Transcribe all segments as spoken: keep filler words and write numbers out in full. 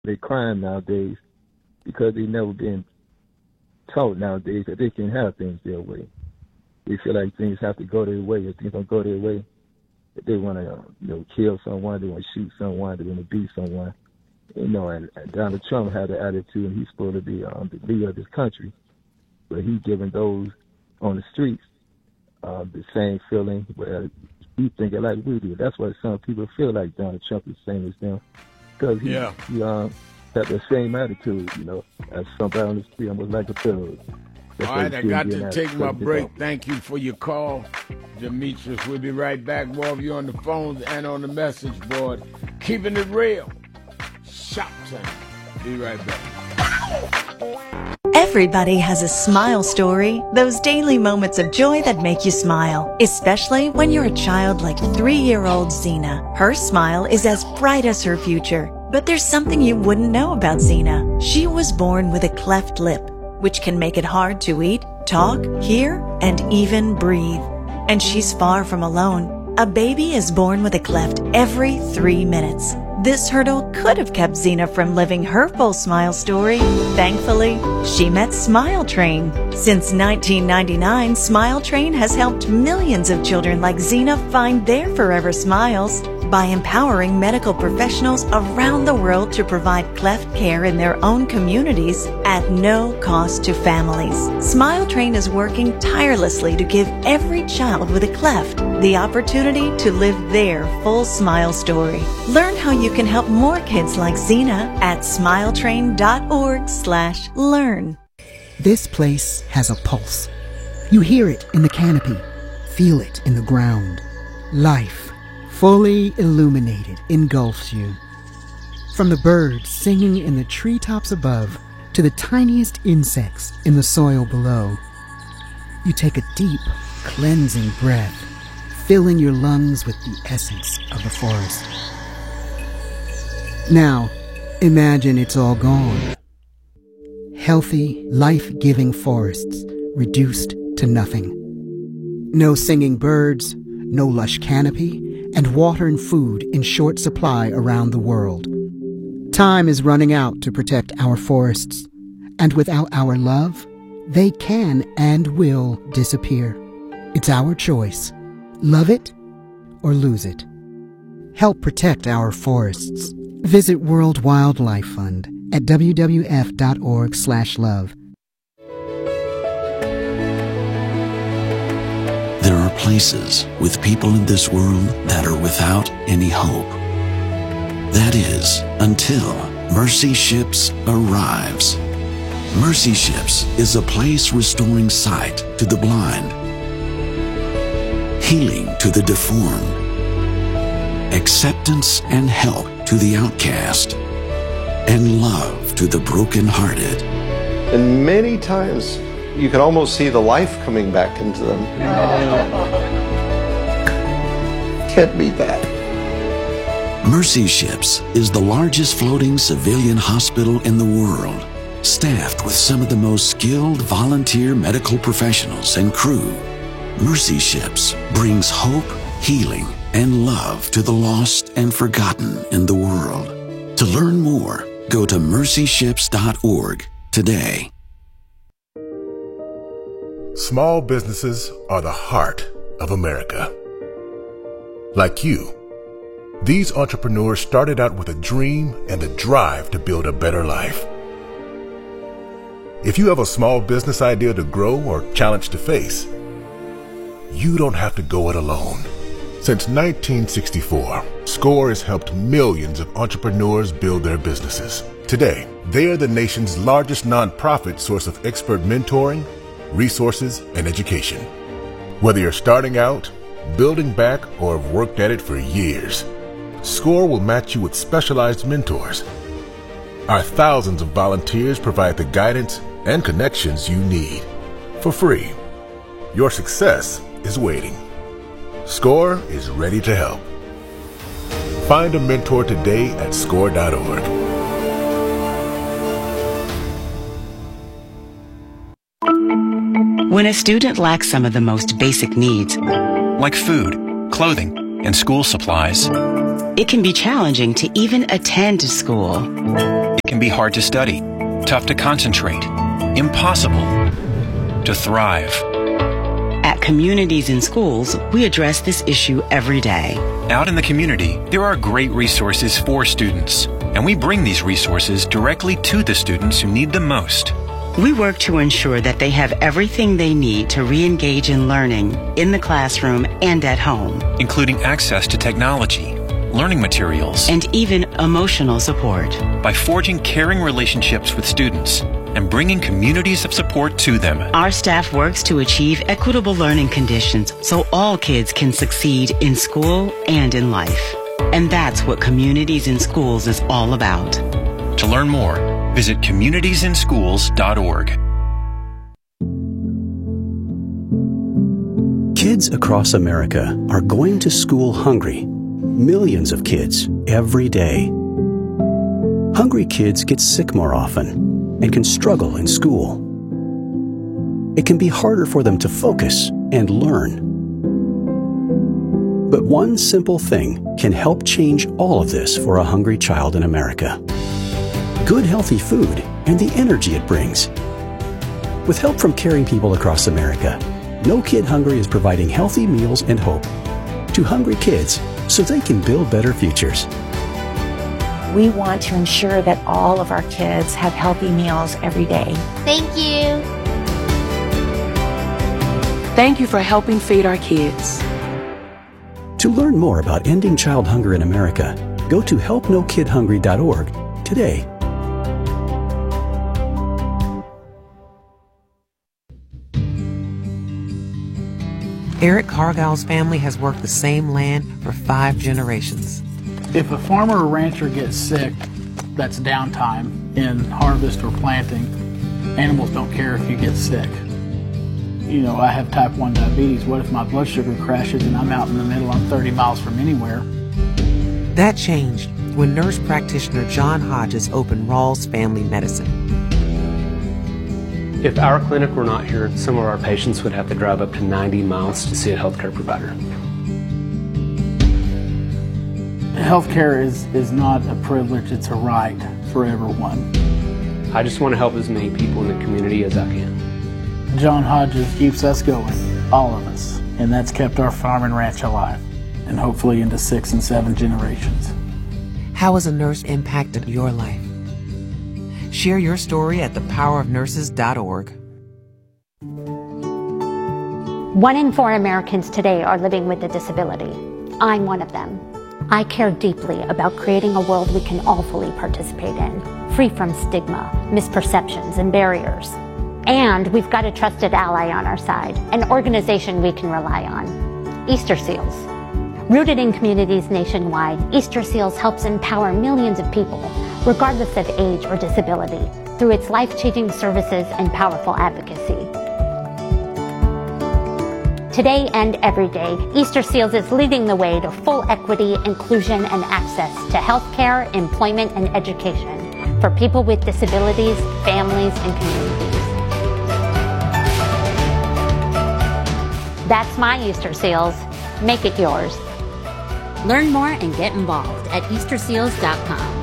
They crying nowadays because they never been taught nowadays that they can have things their way. They feel like things have to go their way. If things don't go their way, if they want to, uh, you know, kill someone, they want to shoot someone, they want to beat someone. You know, and, and Donald Trump had the attitude, and he's supposed to be um, the leader of this country, but he's giving those on the streets uh, the same feeling where he thinking like we do. That's why some people feel like Donald Trump is the same as them, because he, yeah. he um, had the same attitude, you know, as somebody on the street, almost like a thug. All right, I got to take my break. Thank you for your call, Demetrius. We'll be right back. More of you on the phones and on the message board. Keeping it real. Shop time. Be right back. Everybody has a smile story. Those daily moments of joy that make you smile. Especially when you're a child like three-year-old Xena. Her smile is as bright as her future. But there's something you wouldn't know about Xena. She was born with a cleft lip, which can make it hard to eat, talk, hear, and even breathe. And she's far from alone. A baby is born with a cleft every three minutes. This hurdle could have kept Xena from living her full smile story. Thankfully, she met Smile Train. Since nineteen ninety-nine, Smile Train has helped millions of children like Xena find their forever smiles by empowering medical professionals around the world to provide cleft care in their own communities at no cost to families. Smile Train is working tirelessly to give every child with a cleft the opportunity to live their full smile story. Learn how you can help more kids like Xena at smiletrain.org slash learn. This place has a pulse. You hear it in the canopy, feel it in the ground. Life, fully illuminated, engulfs you. From the birds singing in the treetops above to the tiniest insects in the soil below, you take a deep, cleansing breath, filling your lungs with the essence of the forest. Now, imagine it's all gone. Healthy, life-giving forests reduced to nothing. No singing birds, no lush canopy, and water and food in short supply around the world. Time is running out to protect our forests, and without our love, they can and will disappear. It's our choice. Love it or lose it. Help protect our forests. Visit World Wildlife Fund at w w f dot org slash love. There are places with people in this world that are without any hope. That is, until Mercy Ships arrives. Mercy Ships is a place restoring sight to the blind, healing to the deformed, acceptance and help to the outcast, and love to the brokenhearted. And many times you can almost see the life coming back into them. Can't beat that. Mercy Ships is the largest floating civilian hospital in the world, staffed with some of the most skilled volunteer medical professionals and crew. Mercy Ships brings hope, healing, and love to the lost and forgotten in the world. To learn more, go to mercy ships dot org today. Small businesses are the heart of America. Like you, these entrepreneurs started out with a dream and a drive to build a better life. If you have a small business idea to grow or challenge to face, you don't have to go it alone. Since nineteen sixty-four, SCORE has helped millions of entrepreneurs build their businesses. Today, they are the nation's largest nonprofit source of expert mentoring, resources, and education. Whether you're starting out, building back, or have worked at it for years, SCORE will match you with specialized mentors. Our thousands of volunteers provide the guidance and connections you need for free. Your success is waiting. SCORE is ready to help. Find a mentor today at score dot org. When a student lacks some of the most basic needs, like food, clothing, and school supplies, It can be challenging to even attend school. It can be hard to study, tough to concentrate, impossible to thrive. At Communities in Schools, we address this issue every day. Out in the community, there are great resources for students, and we bring these resources directly to the students who need them most. We work to ensure that they have everything they need to re-engage in learning in the classroom and at home, including access to technology, learning materials, and even emotional support. By forging caring relationships with students and bringing communities of support to them, our staff works to achieve equitable learning conditions so all kids can succeed in school and in life. And that's what Communities in Schools is all about. To learn more, visit communities in schools dot org. Kids across America are going to school hungry. Millions of kids every day. Hungry kids get sick more often and can struggle in school. It can be harder for them to focus and learn. But one simple thing can help change all of this for a hungry child in America. Good healthy food and the energy it brings. With help from caring people across America, No Kid Hungry is providing healthy meals and hope to hungry kids so they can build better futures. We want to ensure that all of our kids have healthy meals every day. Thank you. Thank you for helping feed our kids. To learn more about ending child hunger in America, go to help no kid hungry dot org today. Eric Cargill's family has worked the same land for five generations. If a farmer or rancher gets sick, that's downtime in harvest or planting. Animals don't care if you get sick. You know, I have type one diabetes. What if my blood sugar crashes and I'm out in the middle, I'm thirty miles from anywhere? That changed when nurse practitioner John Hodges opened Rawls Family Medicine. If our clinic were not here, some of our patients would have to drive up to ninety miles to see a healthcare provider. Healthcare is, is not a privilege, it's a right for everyone. I just want to help as many people in the community as I can. John Hodges keeps us going, all of us, and that's kept our farm and ranch alive, and hopefully into six and seven generations. How has a nurse impacted your life? Share your story at the power of nurses dot org. One in four Americans today are living with a disability. I'm one of them. I care deeply about creating a world we can all fully participate in, free from stigma, misperceptions, and barriers. And we've got a trusted ally on our side, an organization we can rely on, Easter Seals. Rooted in communities nationwide, Easter Seals helps empower millions of people, regardless of age or disability, through its life-changing services and powerful advocacy. Today and every day, Easter Seals is leading the way to full equity, inclusion, and access to healthcare, employment, and education for people with disabilities, families, and communities. That's my Easter Seals. Make it yours. Learn more and get involved at easter seals dot com.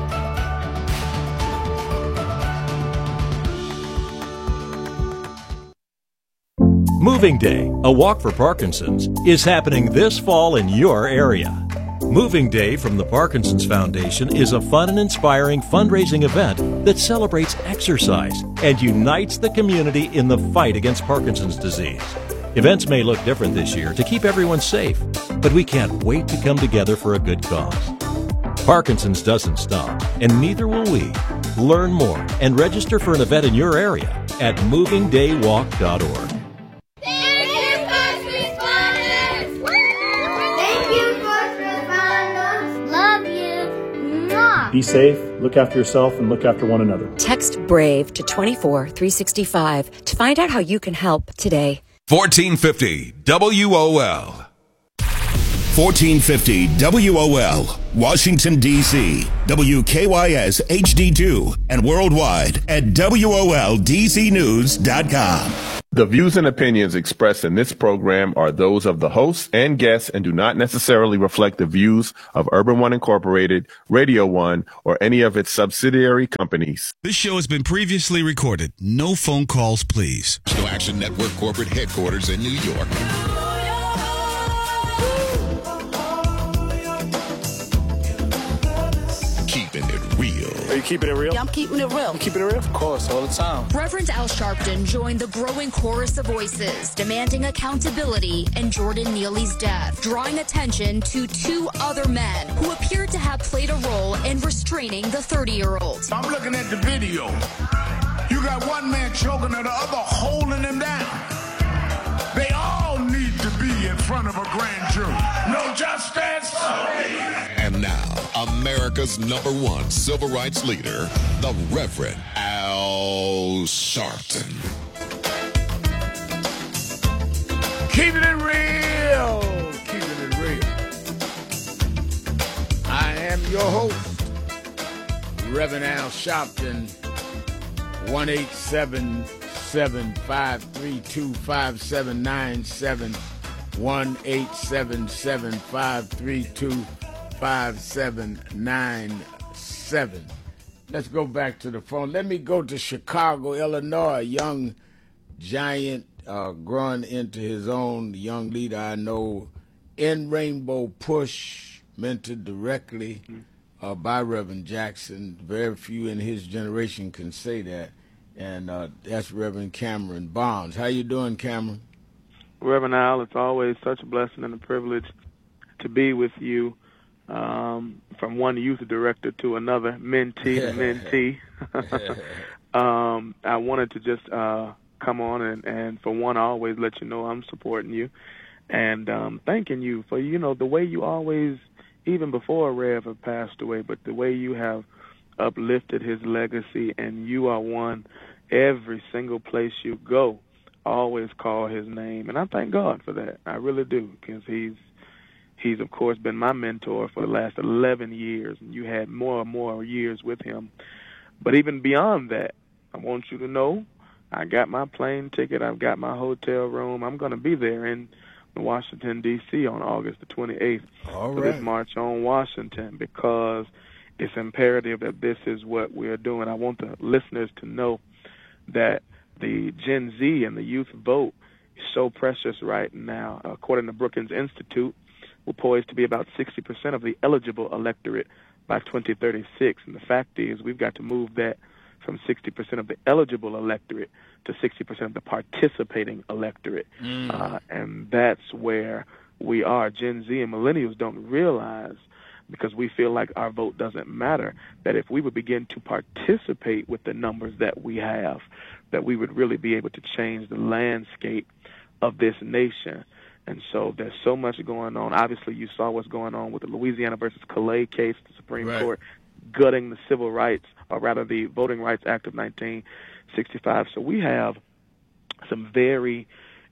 Moving Day, a walk for Parkinson's, is happening this fall in your area. Moving Day from the Parkinson's Foundation is a fun and inspiring fundraising event that celebrates exercise and unites the community in the fight against Parkinson's disease. Events may look different this year to keep everyone safe, but we can't wait to come together for a good cause. Parkinson's doesn't stop, and neither will we. Learn more and register for an event in your area at moving day walk dot org. Thank you, first responders! Thank you, first responders! Love you! Mwah. Be safe, look after yourself, and look after one another. Text BRAVE to twenty-four three sixty-five to find out how you can help today. fourteen fifty W O L. fourteen fifty W O L, Washington, D C W K Y S H D two, and worldwide at W O L D C news dot com. The views and opinions expressed in this program are those of the hosts and guests and do not necessarily reflect the views of Urban One Incorporated, Radio One, or any of its subsidiary companies. This show has been previously recorded. No phone calls, please. National Action Network corporate headquarters in New York. Keeping it real. Are you keeping it real? Yeah, I'm keeping it real. I'm keeping it real? Of course, all the time. Reverend Al Sharpton joined the growing chorus of voices demanding accountability in Jordan Neely's death, drawing attention to two other men who appeared to have played a role in restraining the thirty-year-old. I'm looking at the video. You got one man choking and the other holding him down. They all need to be in front of a grand jury. No justice. And now, America's number one civil rights leader, the Reverend Al Sharpton. Keeping it real. Keeping it real. I am your host, Reverend Al Sharpton. one eight seven seven, five three two, five seven nine seven. one eight seven seven, five three two, five seven nine seven. Let's go back to the phone. Let me go to Chicago, Illinois. A young giant uh, growing into his own, young leader I know, in Rainbow Push, mentored directly uh, by Reverend Jackson. Very few in his generation can say that. And uh, that's Reverend Cameron Barnes. How you doing, Cameron? Reverend Al, it's always such a blessing and a privilege to be with you, um, from one youth director to another, mentee to mentee. um, I wanted to just uh, come on and, and, for one, always let you know I'm supporting you and um, thanking you for, you know, the way you always, even before Rev had passed away, but the way you have uplifted his legacy, and you are one every single place you go. Always call his name, and I thank God for that. I really do, because he's he's of course been my mentor for the last eleven years, and you had more and more years with him. But even beyond that, I want you to know I got my plane ticket, I've got my hotel room. I'm going to be there in Washington, D C on August the twenty-eighth All for right. this March on Washington, because it's imperative that this is what we're doing. I want the listeners to know that the Gen Z and the youth vote is so precious right now. According to Brookings Institute, we're poised to be about sixty percent of the eligible electorate by twenty thirty-six. And the fact is, we've got to move that from sixty percent of the eligible electorate to sixty percent of the participating electorate. Mm. Uh, and that's where we are. Gen Z and millennials don't realize, because we feel like our vote doesn't matter, that if we would begin to participate with the numbers that we have, that we would really be able to change the landscape of this nation. And so there's so much going on. Obviously, you saw what's going on with the Louisiana versus Calais case, the Supreme Right. Court gutting the Civil Rights, or rather the Voting Rights Act of nineteen sixty-five. So we have some very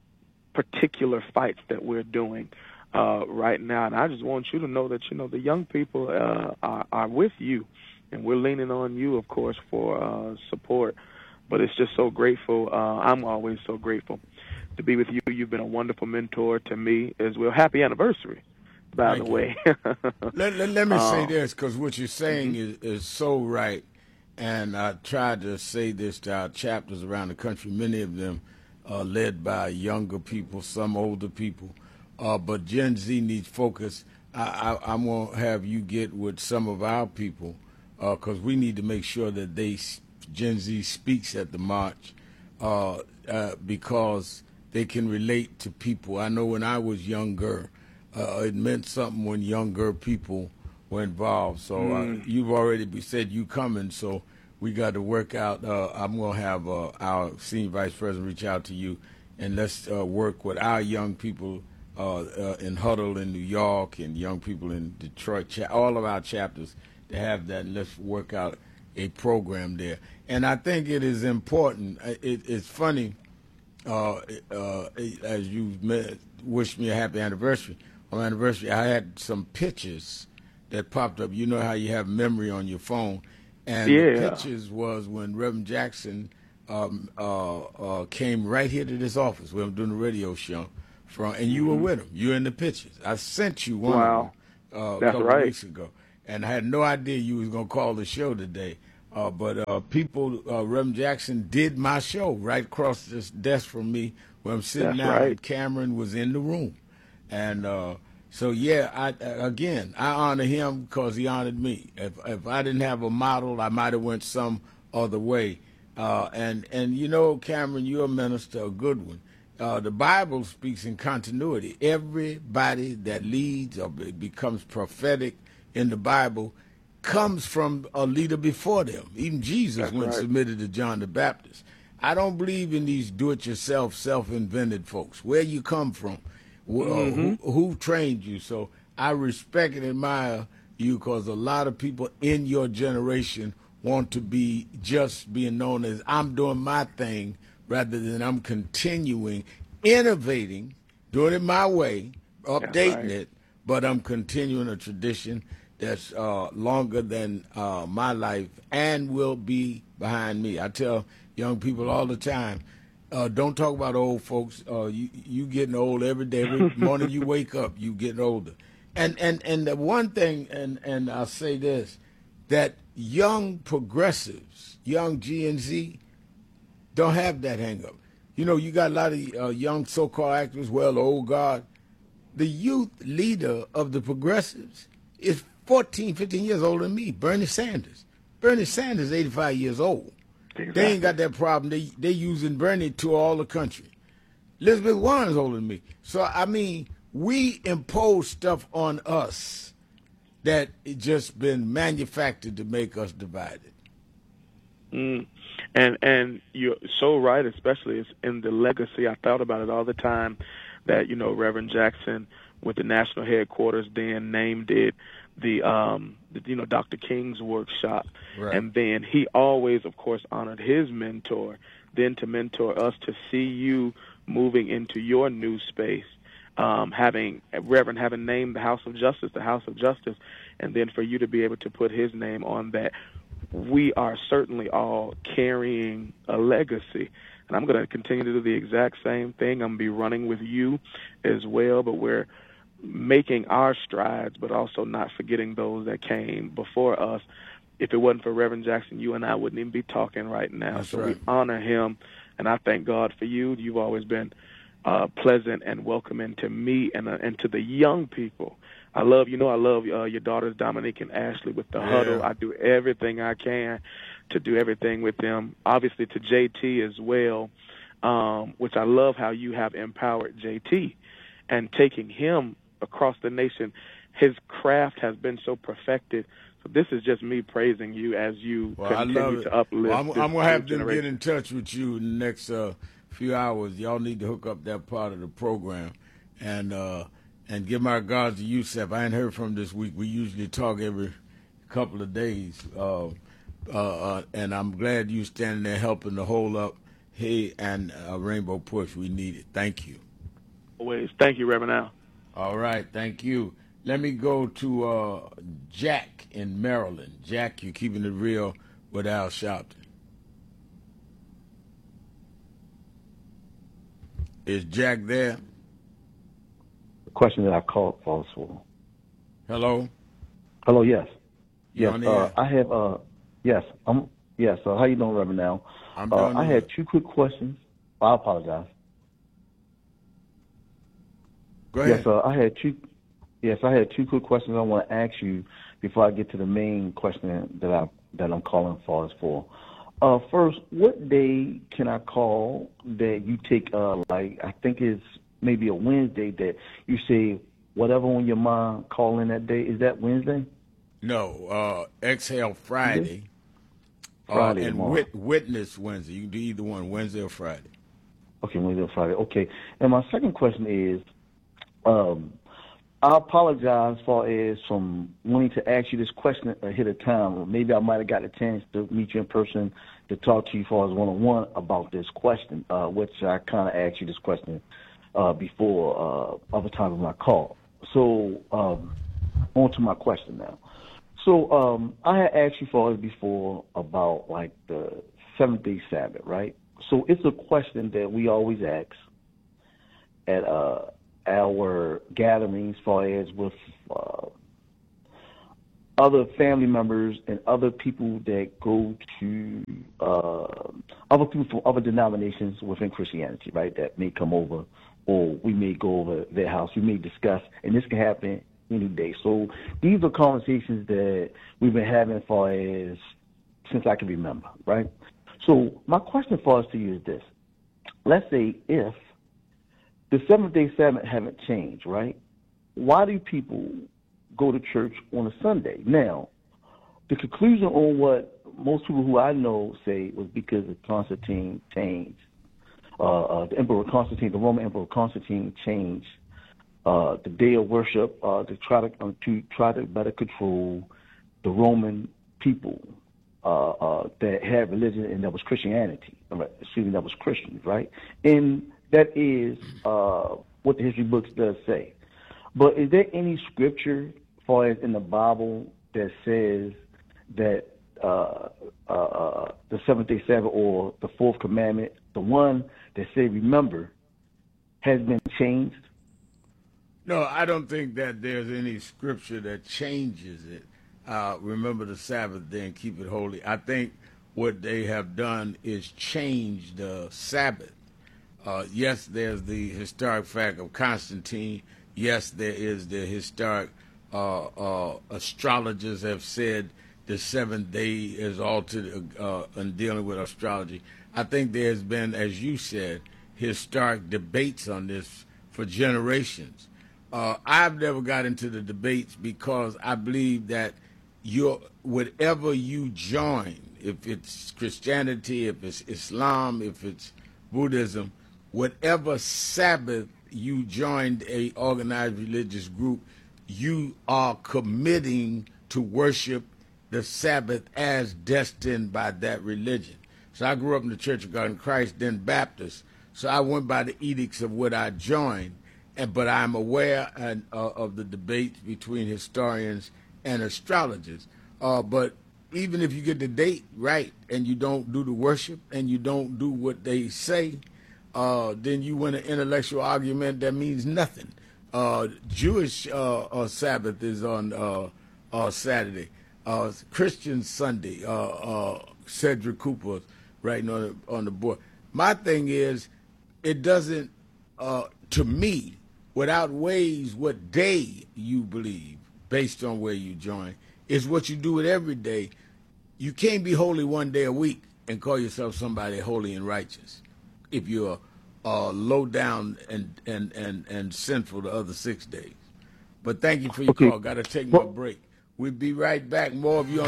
particular fights that we're doing Uh, right now, and I just want you to know that, you know, the young people uh, are, are with you, and we're leaning on you, of course, for uh, support. But it's just so grateful. Uh, I'm always so grateful to be with you. You've been a wonderful mentor to me as well. Happy anniversary, by Thank the you. way. let, let, let me say Um, this, because what you're saying mm-hmm. is, is so right. And I tried to say this to our chapters around the country, many of them are led by younger people, some older people. Uh, but Gen Z needs focus. I, I, I'm going to have you get with some of our people, because uh, we need to make sure that they Gen Z speaks at the march, uh, uh, because they can relate to people. I know when I was younger, uh, it meant something when younger people were involved. So Mm. uh, you've already be, said you coming, so we got to work out. Uh, I'm going to have uh, our senior vice president reach out to you, and let's uh, work with our young people uh, uh, in Huddle in New York and young people in Detroit, cha- all of our chapters to have that, and let's work out a program there. And I think it is important. It, it's funny, uh, uh, as you met, wished me a happy anniversary. On my anniversary, I had some pictures that popped up. You know how you have memory on your phone. And Yeah. the pictures was when Reverend Jackson um, uh, uh, came right here to this office where I'm doing the radio show from, and you were with him. You were in the pictures. I sent you one Wow. of them uh, a That's couple right. of weeks ago, and I had no idea you was going to call the show today. Uh, but uh, people, uh, Reverend Jackson did my show right across this desk from me where I'm sitting That's now, right. and Cameron was in the room. And uh, so, yeah, I, again, I honor him because he honored me. If, if I didn't have a model, I might have went some other way. Uh, and, and, you know, Cameron, you're a minister, a good one. Uh, the Bible speaks in continuity. Everybody that leads or be- becomes prophetic in the Bible comes from a leader before them. Even Jesus That's went right. submitted to John the Baptist. I don't believe in these do-it-yourself, self-invented folks. Where you come from, wh- uh, Mhm. who, who trained you? So I respect and admire you because a lot of people in your generation want to be just being known as I'm doing my thing rather than I'm continuing, innovating, doing it my way, updating right. it, but I'm continuing a tradition that's uh, longer than uh, my life and will be behind me. I tell young people all the time, uh, don't talk about old folks. Uh, you you getting old every day. Every morning you wake up, you getting older. And and and the one thing, and and I'll say this, that young progressives, young G and Z, don't have that hang up. You know, you got a lot of uh, young so-called activists, well, old guard. The youth leader of the progressives is fourteen, fifteen years older than me, Bernie Sanders. Bernie Sanders is eighty-five years old. Exactly. They ain't got that problem. They they using Bernie to all the country. Elizabeth Warren's older than me. So, I mean, we impose stuff on us that it just been manufactured to make us divided. Mm. And and you're so right, especially it's in the legacy. I thought about it all the time that, you know, Reverend Jackson with the national headquarters then named it the, um, the you know, Doctor King's workshop. Right. And then he always, of course, honored his mentor, then to mentor us to see you moving into your new space, um, having Reverend having named the House of Justice, the House of Justice, and then for you to be able to put his name on that. We are certainly all carrying a legacy. And I'm going to continue to do the exact same thing. I'm going to be running with you as well, but we're making our strides, but also not forgetting those that came before us. If it wasn't for Reverend Jackson, you and I wouldn't even be talking right now. That's so right. we honor him, and I thank God for you. You've always been uh, pleasant and welcoming to me and, uh, and to the young people. I love, you know, I love uh, your daughters, Dominique and Ashley, with the Yeah. huddle. I do everything I can to do everything with them. Obviously to J T as well, um, which I love how you have empowered J T and taking him across the nation. His craft has been so perfected. So this is just me praising you as you Well, I continue love it. to uplift. Well, I'm, this I'm going to have new them get generation. in touch with you in the next uh, few hours. Y'all need to hook up that part of the program and uh, and give my regards to you, Seth. I ain't heard from him this week. We usually talk every couple of days. Uh, uh, uh, and I'm glad you standing there helping to hold up Hey and uh, Rainbow Push. We need it. Thank you. Always. Thank you, Reverend Al. All right. Thank you. Let me go to uh, Jack in Maryland. Jack, you're keeping it real with Al Sharpton. Is Jack there? The question that I called false for. Hello? Hello, yes. You Yes, on the uh, air? I have, uh, yes, I'm, yes, uh, how you doing, Reverend Al? I'm uh, doing I good. had two quick questions. I apologize. Go ahead. Yes, uh, I had two, yes, I had two quick questions I want to ask you before I get to the main question that I, that I'm calling false for. Uh, first, what day can I call that you take, uh, like, I think it's maybe a Wednesday that you say whatever on your mind, call in that day. Is that Wednesday? No, uh, Exhale Friday. Friday uh, and tomorrow. wit- Witness Wednesday. You can do either one, Wednesday or Friday. Okay, Wednesday or Friday. Okay. And my second question is, um, I apologize for as from wanting to ask you this question ahead of time. Or maybe I might have got a chance to meet you in person to talk to you for as one-on-one about this question, uh, which I kind of asked you this question uh, before uh, other times when I called. So um, on to my question now. So um, I had asked you for it before about like the seventh-day Sabbath, right? So it's a question that we always ask at uh, our gatherings, as far as with uh, other family members and other people that go to uh, other people from other denominations within Christianity, right? That may come over, or we may go over their house. We may discuss, and this can happen any day. So these are conversations that we've been having for as since I can remember, right? So my question for us to you is this: let's say if the seventh-day Sabbath haven't changed, right? Why do people go to church on a Sunday? Now, the conclusion on what most people who I know say was because of Constantine changed. Uh, uh, the Emperor Constantine, the Roman Emperor Constantine, changed uh, the day of worship uh, to try to um, to try to better control the Roman people uh, uh, that had religion, and that was Christianity. Excuse me, that was Christians, right? And that is uh, what the history books does say. But is there any scripture, as far as in the Bible, that says that uh, uh, uh, the seventh-day Sabbath or the fourth commandment, the one that say remember, has been changed? No, I don't think that there's any scripture that changes it. Uh, remember the Sabbath day and keep it holy. I think what they have done is change the Sabbath. Uh, yes, there's the historic fact of Constantine. Yes, there is the historic uh, uh, astrologers have said the seventh day is altered uh, in dealing with astrology. I think there's been, as you said, historic debates on this for generations. Uh, I've never got into the debates because I believe that your whatever you join, if it's Christianity, if it's Islam, if it's Buddhism, whatever Sabbath you joined a organized religious group, you are committing to worship the Sabbath as destined by that religion. So I grew up in the Church of God in Christ, then Baptist. So I went by the edicts of what I joined, and, but I'm aware and, uh, of the debates between historians and astrologers. Uh, but even if you get the date right and you don't do the worship and you don't do what they say, uh, then you win an intellectual argument that means nothing. Uh, Jewish uh, uh, Sabbath is on uh, uh, Saturday. Uh, Christian Sunday, uh, uh, Cedric Cooper writing on the, on the board. My thing is, it doesn't, uh, to me, what outweighs what day you believe based on where you join is what you do it every day. You can't be holy one day a week and call yourself somebody holy and righteous if you're uh, low down and, and, and, and sinful the other six days. But thank you for your okay. call. Got to take my break. We'll be right back. More of you on